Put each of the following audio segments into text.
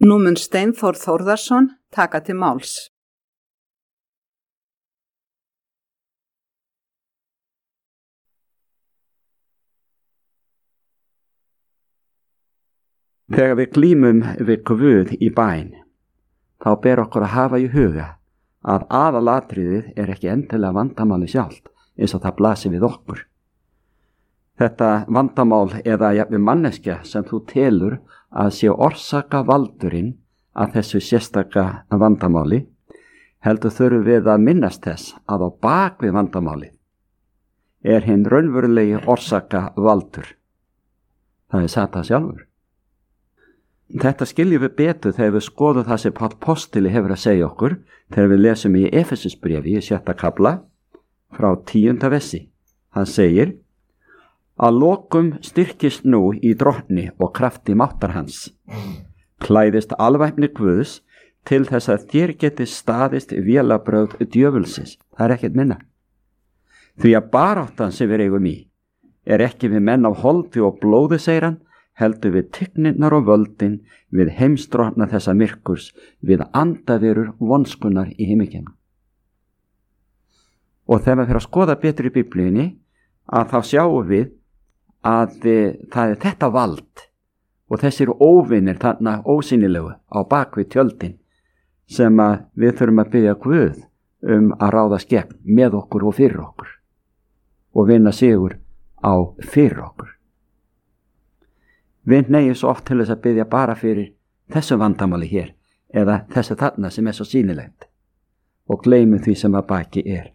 Nú mun Steinþór Þórðarson taka til máls. Þegar við glímum við Guð í bæn, þá ber okkur að hafa í huga að aðalatriðið er ekki endilega vandamáli sjálft eins og það blasir við okkur. Þetta vandamál eða jafnvel manneskja sem þú telur að sé orsaka valdurinn að þessu sérstaka vandamáli, heldur þurfum við að minnast þess að á bak við vandamáli er hinn raunverulegi orsaka valdur. Það er Satan sjálfur. Þetta skiljum við betur þegar við skoðum það sem Páll postuli hefur að segja okkur þegar við lesum í Efesusbréfi í 6. kafla frá 10. versi. Hann segir: Að lokum styrkist nú í drottni og krafti máttar hans. Klæðist alvæpni Guðs til þess að þér geti staðist vélabrögð djöfulsins. Það er ekkert minna. Því að baráttan sem við eigum í er ekki við menn af holdi og blóði, segir hann, heldur við tigninnar og völdin, við heimsdrottna þessa myrkurs, við andaverur vonskunar í himmingjum. Og þegar við fyrir að skoða betur í Biblíunni, að þá sjáum við að það er þetta vald og þessir óvinir þarna ósýnilegu á bakvið tjöldin sem að við þurfum að biðja Guð að ráðast gegn með okkur og fyrir okkur og vinna sigur á fyrir okkur. Við neyjum svo oft til þess að biðja bara fyrir þessu vandamáli hér eða þessu þarna sem er svo sýnilegt og gleymum því sem að baki er.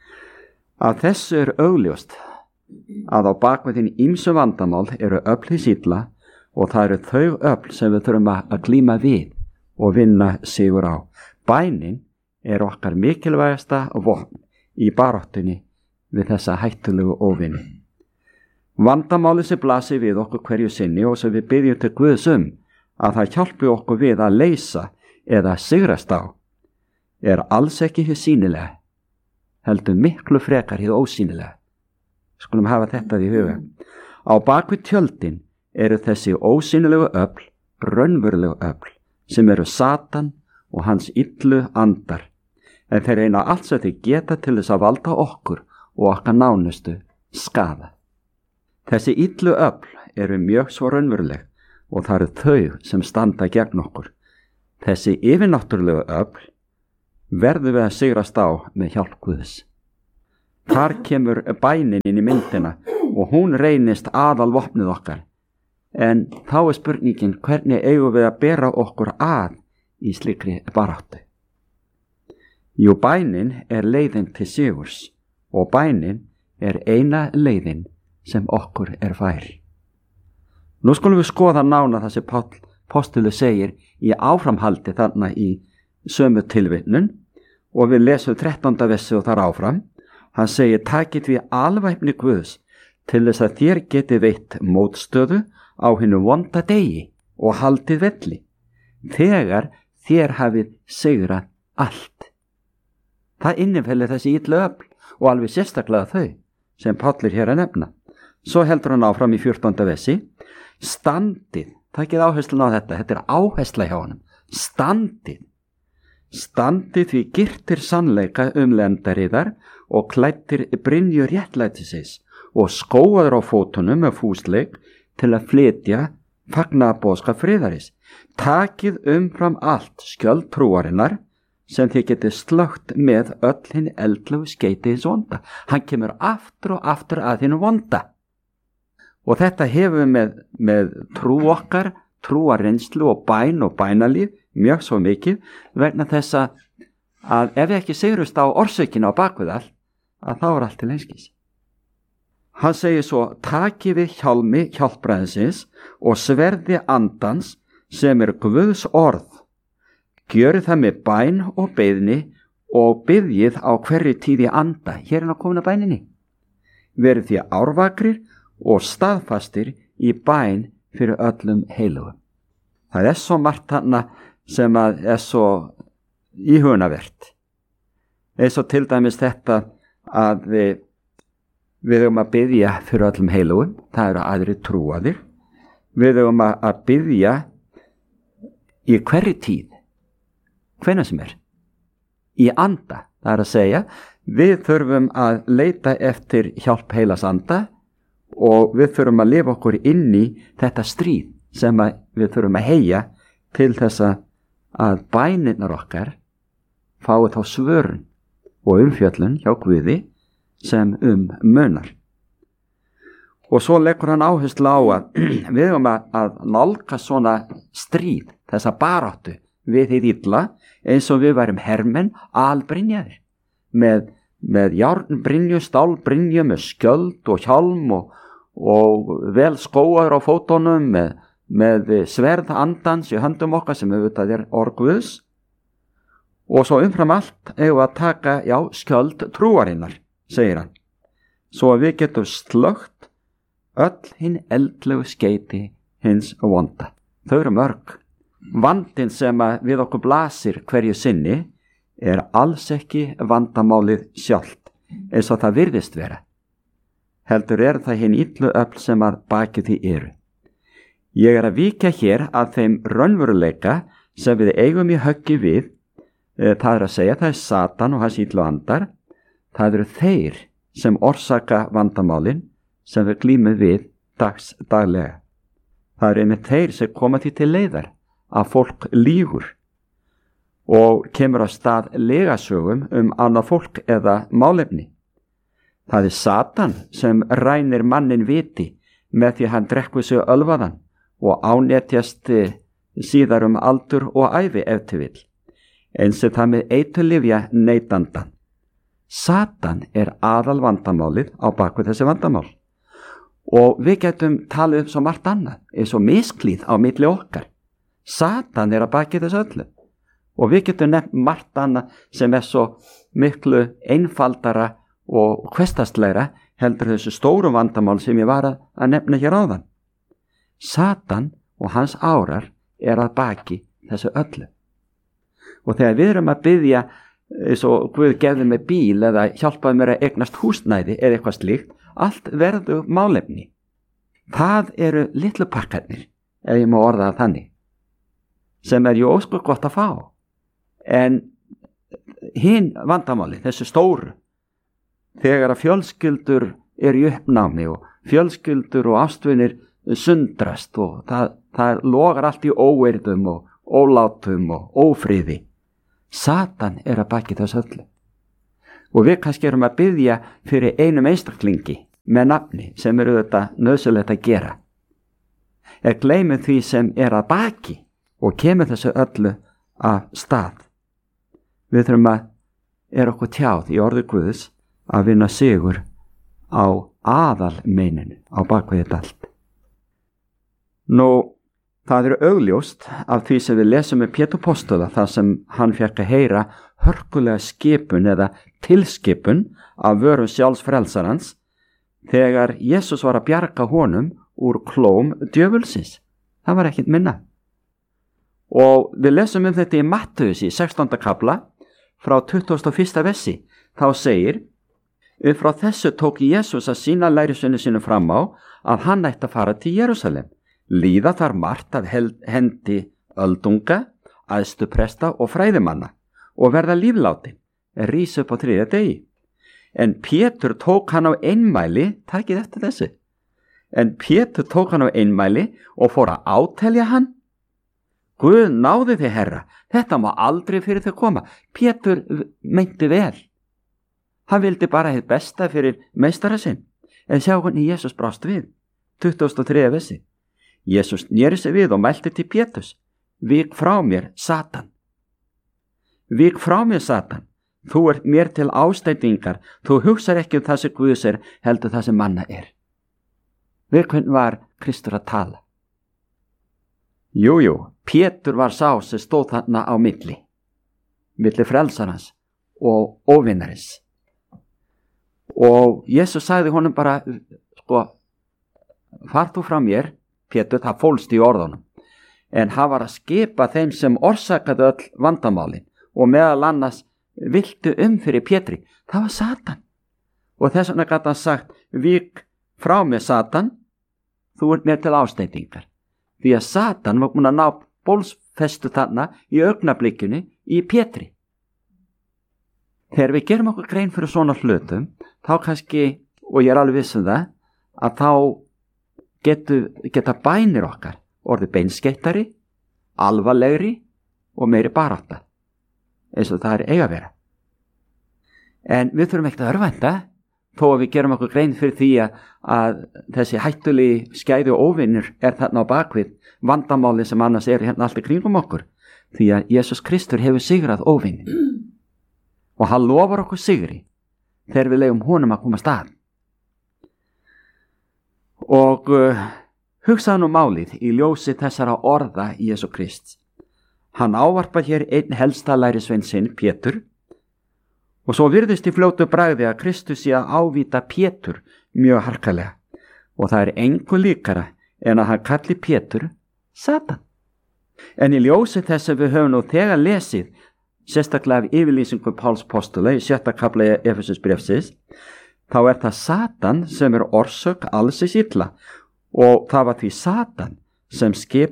Að þessu er augljóst að á bakvið ýmsu vandamál eru öfl hins illa og það eru þau öfl sem við þurfum að glíma við og vinna sigur á. Bænin er okkar mikilvægasta vopn í baráttunni við þessa hættulegu óvini. Vandamáli sem blasir við okkur hverju sinni og sem við byggjum til Guðs að það hjálpi okkur við að leysa eða sigrast á er alls ekki hið sýnilega, heldur miklu frekar hið ósýnilega. Skulum hafa þetta í huga. Á bakvið tjöldin eru þessi ósýnilegu öfl, raunverulegu öfl, sem eru Satan og hans illu andar, en þeir reyna allt sem þeir geta til þess að valda okkur og okkar nánustu skaða. Þessi illu öfl eru mjög svo raunveruleg og það eru þau sem standa gegn okkur. Þessi yfirnáttúrulegu öfl verðum við að sigrast á með hjálp Guðs. Þar kemur bænin inn í myndina og hún reynist aðal vopnið okkar. En þá er spurningin, hvernig eigum við að bera okkur að í slíkri baráttu? Jú, bænin er leiðin til sigurs og bænin er eina leiðin sem okkur er fær. Nú skulum við skoða nána það sem Páll postuli segir í áframhaldi þarna í sömu tilvitnun og við lesum 13. versi og þar áfram. Hann segir: Takið við alvæpni Guðs til þess að þér geti veitt mótstöðu á hinu vonda degi og haldið velli, þegar þér hafið sigrað allt. Það innifellir þessi illu öfl og alveg sérstaklega þau sem Páll er hér að nefna. Svo heldur hann áfram í 14. versi: Standið, takið áherslun á þetta er áhersla hjá honum. Standið því girtir sannleika lendariðar og klæddir brynju réttlætisins og skóaður á fótunum með fúsleik til að flytja fagnaðarboðskap friðarins. Takið umfram allt skjöld trúarinnar sem þið getið slögt með öll hinn eldlegu skeyti hins vonda. Hann kemur aftur og aftur að hinn vonda. Og þetta hefur með trú okkar, trúarreynslu og bæn og bænalíf mjög svo mikið vegna þess að ef við ekki sigrust á orsökina á bakvið allt, að þá er allt til einskis. Hann segir svo: Takið við hjálmi hjálpræðisins og sverði andans sem er Guðs orð. Gjörið það með bæn og beiðni og biðjið á hverri tíð í anda. Hér er hann komin að bæninni. Verið því árvakrir og staðfastir í bæn fyrir öllum heilugum. Það er svo margt þarna sem er svo íhugunarvert. Eins og til dæmis þetta að við höfum að biðja fyrir öllum heilugum, það eru aðrir trúaðir. Við höfum að biðja í hverri tíð, hvenær sem í anda. Það er að segja, við þurfum að leita eftir hjálp heilags anda og við þurfum að lifa okkur inn í þetta stríð sem við þurfum að heyja til þess að bænirnar okkar fái þá svörun og umfjöllun hjá Guði sem munar. Og svo leggur hann áherslu á að við höfum að nálga svona stríð, þessa baráttu við hið illa, eins og við værum hermenn albrynjaðir með járnbrynju, stálbrynju, með skjöld og hjálm og vel skóaður á fótunum, með sverð andans í höndum okkar sem auðvitað orð Guðs. Og svo umfram allt eigum við að taka, skjöld trúarinnar, segir hann, svo að við getum slögt öll hinn eldlegu skeyti hins vonda. Þau eru mörg. Vandinn sem við okkur blasir hverju sinni alls ekki vandamálið sjálft, eins og það virðist vera. Heldur það hinn illu öfl sem að baki því eru. Ég að víkja hér að þeim raunveruleika sem við eigum í höggi við, það er að segja, það Satan og hans illu andar, það eru þeir sem orsaka vandamálin sem við glímum við daglega. Það eru einmitt þeir sem koma því til leiðar að fólk lýgur og kemur á stað legasögum annað fólk eða málefni. Það Satan sem rænir mannin viti með því hann drekkur sig ölvaðan og ánetjast síðar aldur og ævi ef til vill. Eins það með eiturlyfja neytandan. Satan aðal vandamálið á baku þessi vandamál. Og við getum talið svo margt annað, eins og misklíð á milli okkar. Satan að baki þessu öllu. Og við getum nefnt margt annað sem svo miklu einfaldara og hversdagslegra heldur þessu stóru vandamál sem ég var að nefna hér áðan. Satan og hans árar að baki þessu öllu. Og þegar við erum að biðja, svo Guð gefði mig bíl eða hjálpaði mér að eignast húsnæði eða eitthvað slíkt, allt verður málefni. Það eru litlu pakkarnir, ef ég má orða það þannig, sem jú óskur gott að fá. En hinn vandamáli, þessu stóru, þegar að fjölskyldur í uppnámi og fjölskyldur og ástvinir sundrast og það logar allt í óeirðum og ólátum og ófriði. Satan að baki þessu öllu. Og við kannski erum að biðja fyrir einum einstaklingi með nafni sem þetta nauðsynlegt að gera. Gleymum því sem að baki og kemur þessu öllu af stað. Við þurfum að okkur tjáð í orði Guðs að vinna sigur á aðalmeininu á bakvið þetta allt. Nú, það augljóst af því sem við lesum með Pétur Póstola þar sem hann fékk að heyra hörkulega skipun eða tilskipun af vörum sjálfs frelsarans þegar Jesús var að bjarga honum úr klóm djöfulsins. Það var ekkert minna. Og við lesum þetta í Mattheus í 16. kapla frá 21. versi. Þá segir, frá þessu tók Jesús að sína lærisveinum sínum fram á að hann ætti að fara til Jerúsalem. Líða þar margt af hendi öldunga, æðstupresta og fræðimanna og verða líflátin, rís upp á 3. degi. En Pétur tók hann á einmæli, takið eftir þessu, en Pétur tók hann á einmæli og fór að átelja hann. Guð náði þig, Herra, þetta má aldrei fyrir þig koma. Pétur meinti vel. Hann vildi bara hið besta fyrir meistara sinn, en sjá hvernig Jesús brást við. 23. versi. Jesús sneri sig við og mælti til Péturs, vík frá mér, Satan. Vík frá mér, Satan. Þú mér til ástætingar, þú hugsar ekki það sem Guðs heldur það sem manna Við hvern var Kristur að tala? Jú, Pétur var sá sem stóð þarna á milli frelsarans og óvinnarins. Og Jesús sagði honum bara, far þú frá mér, Pétur, það fólst í orðunum. En hann var að skipa þeim sem orsakaði öll vandamálin og meðal annars viltu fyrir Pétri. Það var Satan. Og þess vegna gat hann sagt, vík frá mér, Satan, þú mér til ástætingar. Því að Satan var búin að ná festu þarna í augnablikinu í Pétri. Þegar við gerum okkur grein fyrir svona hlutum, þá kannski, og ég alveg viss það, að þá geta bænir okkar orðið beinskeyttari, alvarlegri og meiri barátta, eins og það er eiga að vera. En við þurfum ekkert að örvænta, þó að við gerum okkur grein fyrir því að þessi hættulegi skæði og óvinnur er þarna á bakvið vandamáli sem annars er hérna allt í kringum okkur, því að Jesús Kristur hefur sigrað óvinni. Og hann lofar okkur sigri þegar við leyfum honum að koma stað. Og hugsaðu nú málið í ljósi þessara orða í Jesú Krist. Hann ávarpar hér einn helsta lærisvein sinn, Pétur, og svo virðist í fljótu bragði að Kristus sé að ávíta Pétur mjög harkalega, og það er engu líkara en að hann kalli Pétur Satan. En í ljósi þess að við höfum nú þegar lesið sérstaklega af yfirlýsingu Páls postula í 7. kafla Efesusbréfsins, þá er það Satan sem er orsök alls þess illa, og það var því Satan sem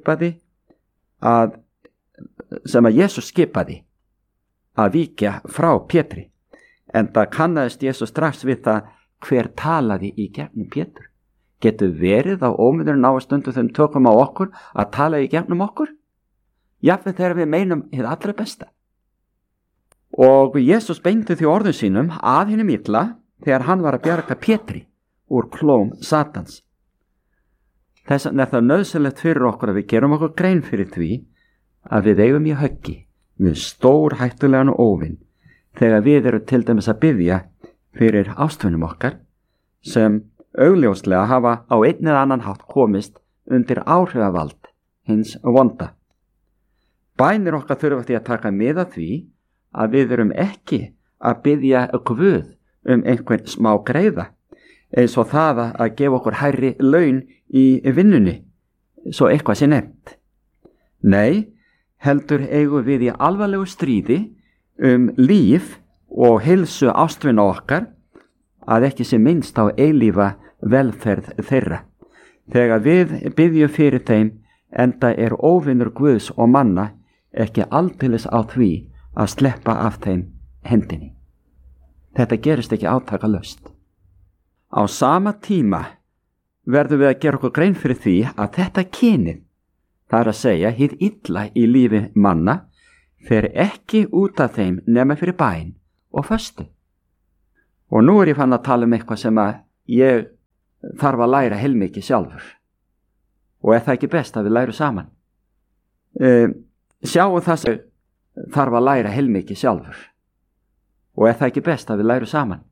Jesús skipaði að víkja frá Pétri, en það kannaðist Jesús strax við það hver talaði í gegnum Pétur. Getur verið á ómyndurinn á að stundu þeim tökum á okkur að tala í gegnum okkur? Jafnvel þegar við meinum hið allra besta. Og Jesús beindi því orðum sínum að hinum illa þegar hann var að bjarga Pétri úr klóm Satans. Þess vegna er það nauðsynlegt fyrir okkur að við gerum okkur grein fyrir því að við eigum í höggi við stór hættulegan óvin þegar við erum til dæmis að biðja fyrir ástvinum okkar sem augljóslega hafa á einn eða annan hátt komist undir áhrifavald hins vonda. Bænir okkar þurfa því að taka mið af því að við erum ekki að biðja Guð einhvern smá greiða, eins og það að gefa okkur hærri laun í vinnunni, svo eitthvað sé nefnt. Nei, heldur eigum við í alvarlegu stríði líf og heilsu ástvina okkar, að ekki sé minnst á eilífa velferð þeirra. Þegar við biðjum fyrir þeim, enda er óvinnur Guðs og manna ekki aldeilis á því að sleppa af þeim hendinni. Þetta gerist ekki átakalaust. Á sama tíma verðum við að gera okkur grein fyrir því að þetta kynið, það er að segja hið illa í lífi manna, fer ekki út af þeim nema fyrir bæn og föstu. Og nú er ég fann að tala eitthvað sem að ég þarf að læra heilmikið sjálfur. Og er það ekki best að við lærum saman? Sjáum það sem þarf að læra heilmikið sjálfur. Og er það ekki best að við lærum saman?